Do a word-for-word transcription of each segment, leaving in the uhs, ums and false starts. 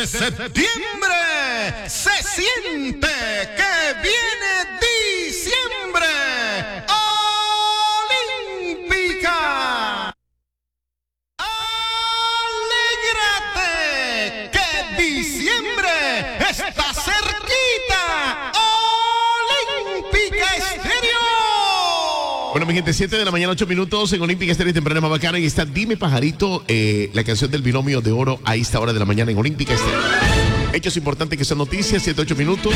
de septiembre se siente que viene diciembre. Olímpica. Alégrate que diciembre está cerquita. Olímpica Estéreo. Bueno, mi gente, siete de la mañana, ocho minutos en Olímpica Estéreo temprana más bacana. Y está Dime Pajarito, eh, la canción del binomio de oro a esta hora de la mañana en Olímpica Estéreo. Hechos importantes que son noticias, siete, ocho minutos.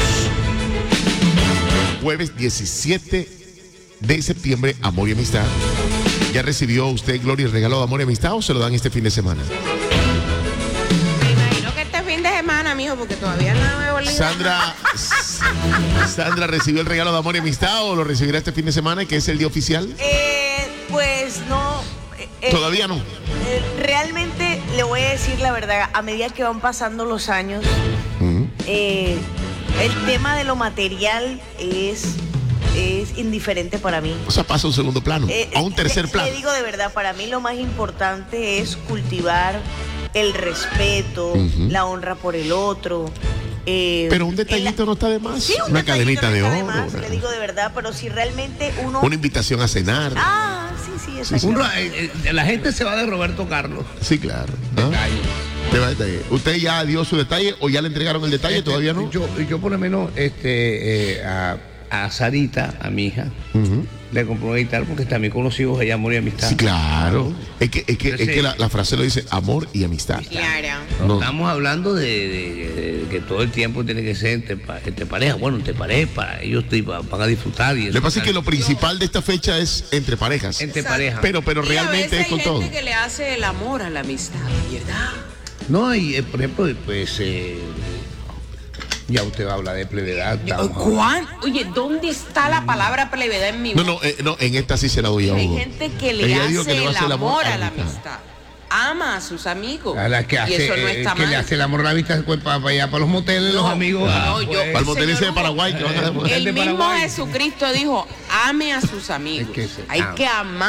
Jueves diecisiete de septiembre, amor y amistad. ¿Ya recibió usted, Gloria, el regalo de amor y amistad o se lo dan este fin de semana? Me imagino que este fin de semana, mijo, porque todavía no me he volvido. Sandra, Sandra, ¿recibió el regalo de amor y amistad o lo recibirá este fin de semana, que es el día oficial? Eh, pues no. Eh, Todavía no. Eh, realmente le voy a decir la verdad, a medida que van pasando los años, Uh-huh. eh, el tema de lo material es, es indiferente para mí. O sea, pasa a un segundo plano, Eh, a un tercer le, plano. Le digo de verdad, para mí lo más importante es cultivar el respeto, Ujú. la honra por el otro. eh, Pero un detallito el- no está de más. Sí, un una detallito cadenita no de está oro. más, una, le digo de verdad, pero si realmente uno... una invitación a cenar. Ah, sí, sí, exacto. Uno, eh, eh, la gente se va de Roberto Carlos. Sí, claro. ¿Ah? Detalle. Te va a detalle. ¿Usted ya dio su detalle o ya le entregaron el detalle? Este, ¿Todavía no? Yo, yo por lo menos este, eh, a, a Sarita, a mi hija, Ujú. le compré una guitarra porque también con los hijos ella amor y amistad. Sí, claro. Es que, es que, es Entonces- que la, la frase lo dice amor y amistad. Claro. No No. estamos hablando de, de- de que todo el tiempo tiene que ser entre, pa- entre parejas. Bueno, entre parejas, ellos te, van a disfrutar. Y Lo eso que pasa es que tal. lo principal de esta fecha es entre parejas. Entre Exacto. parejas. Pero, pero Y a realmente veces es con hay todo. gente que le hace el amor a la amistad, ¿verdad? No, y eh, por ejemplo, pues eh, ya usted habla de plevedad. estamos hablando- ¿Cuán? Oye, ¿dónde está la palabra plevedad en mi No, voz? no, eh, no, en esta sí se la doy a Hay Hugo. gente que le Ella hace, dijo que le va a el hacer amor a la amistad. Ama a sus amigos. A la que y hace, eso no eh, está que mal. le hace el amor a la vista pues, para, allá, para los moteles, los No, amigos. no, ah, yo- pues, Para el motel ese de Señor Hugo, Paraguay que van a el El de mismo Paraguay. Jesucristo dijo, ame a sus amigos. Es que se Hay ama. que amar